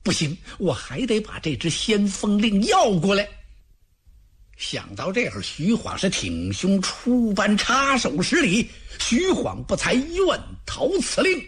不行，我还得把这支先锋令要过来。想到这儿，徐晃是挺胸出班，插手施礼。徐晃不才，愿讨此令。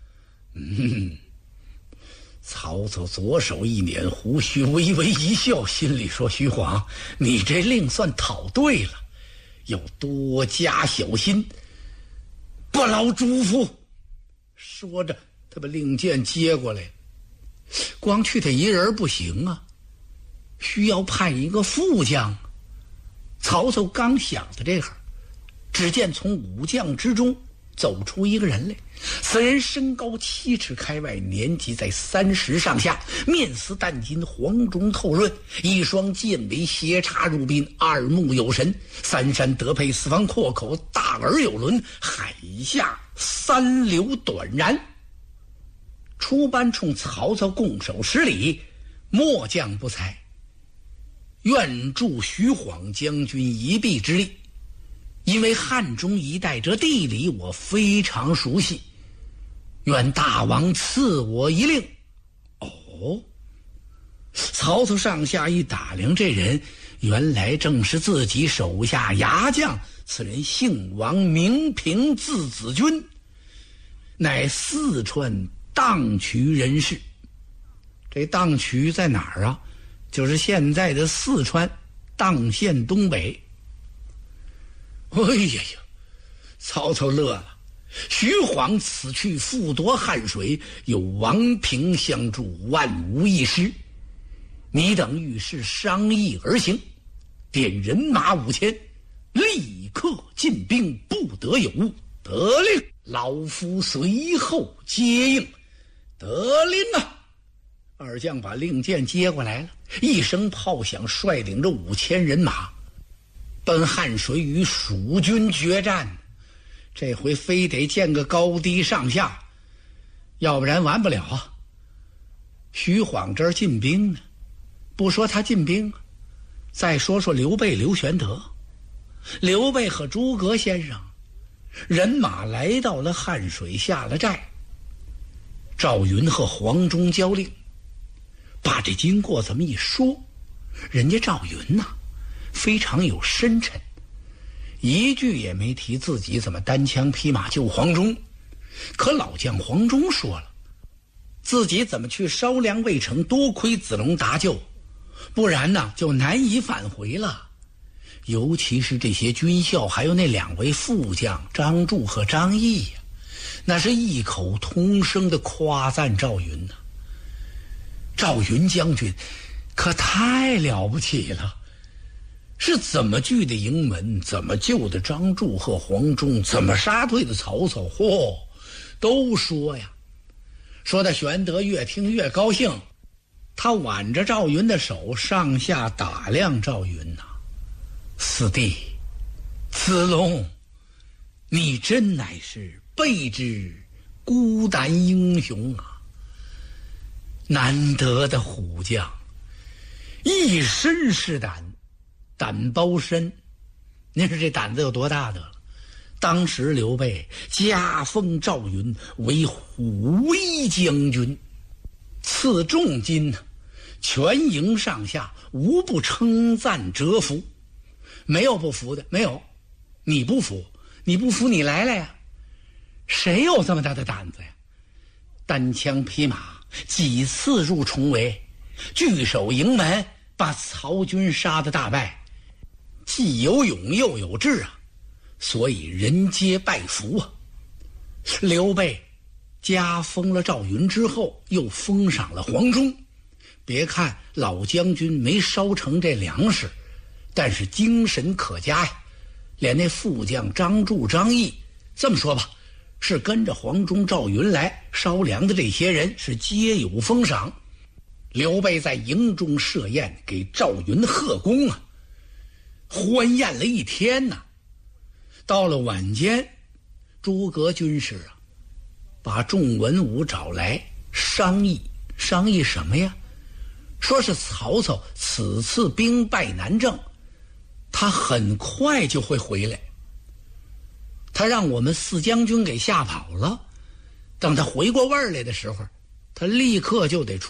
曹操左手一捻胡须，微微一笑，心里说：徐晃，你这令算讨对了，要多加小心，不劳嘱咐。说着，他把令箭接过来，光去他一人不行啊，需要派一个副将。曹操刚想到这会儿，只见从武将之中走出一个人来。此人身高7尺开外，年纪在30上下，面似淡金，黄中透润，一双剑尾斜插入鬓，二目有神，三山得配，四方阔口，大耳有轮，海下三流短髯。出班冲曹操拱手施礼：末将不才，愿助徐晃将军一臂之力。因为汉中一带这地理我非常熟悉，愿大王赐我一令。哦，曹操上下一打量，这人原来正是自己手下牙将，此人姓王，名平，字子君，乃四川砀渠人士。这砀渠在哪儿啊？就是现在的四川砀县东北。哎呀呀，曹操乐了。徐晃此去复夺汉水，有王平相助，万无一失。你等遇事商议而行，点人马5000，立刻进兵，不得有误。得令。老夫随后接应。得令啊！二将把令箭接过来了，一声炮响，率领着5000人马奔汉水与蜀军决战。这回非得见个高低上下，要不然完不了啊。徐晃这儿进兵呢，不说他进兵，再说说刘备刘玄德。刘备和诸葛先生人马来到了汉水，下了寨。赵云和黄忠交令，把这经过这么一说，人家赵云呐，非常有深沉，一句也没提自己怎么单枪匹马救黄忠。可老将黄忠说了，自己怎么去烧粮未成，多亏子龙搭救，不然呢就难以返回了。尤其是这些军校，还有那2位副将张柱和张翼呀，那是异口同声的夸赞赵云呐。赵云将军可太了不起了，是怎么聚的营门，怎么救的张柱和黄忠，怎么杀退的曹操，都说呀。说的玄德越听越高兴，他挽着赵云的手，上下打量赵云呐。四弟，子龙，你真乃是备之孤胆英雄啊！难得的虎将，一身是胆，胆包身。您说这胆子有多大得了？当时刘备加封赵云为虎威将军，赐重金，全营上下无不称赞折服。没有不服的，没有。你不服，你来呀！谁有这么大的胆子呀？单枪匹马几次入重围，据守营门，把曹军杀得大败，既有勇又有志啊，所以人皆拜服啊。刘备加封了赵云之后，又封赏了黄忠。别看老将军没烧成这粮食，但是精神可嘉呀。连那副将张柱、张翼，这么说吧，是跟着黄忠、赵云来烧粮的这些人是皆有封赏。刘备在营中设宴，给赵云贺功啊，欢宴了一天呐。到了晚间，诸葛军师啊，把众文武找来商议什么呀？说是曹操此次兵败南郑，他很快就会回来，他让我们四将军给吓跑了，等他回过味儿来的时候，他立刻就得出